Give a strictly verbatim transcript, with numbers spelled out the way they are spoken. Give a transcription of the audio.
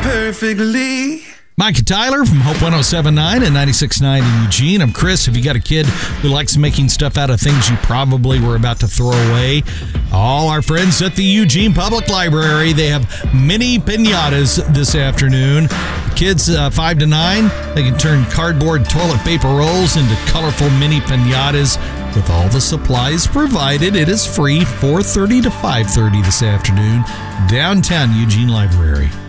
perfectly. Mike and Tyler from Hope one oh seven point nine and ninety-six point nine in Eugene. I'm Chris. If you got a kid who likes making stuff out of things you probably were about to throw away, all our friends at the Eugene Public Library, they have mini piñatas this afternoon. Kids uh, five to nine, they can turn cardboard toilet paper rolls into colorful mini piñatas with all the supplies provided. It is free, four thirty to five thirty this afternoon, downtown Eugene Library.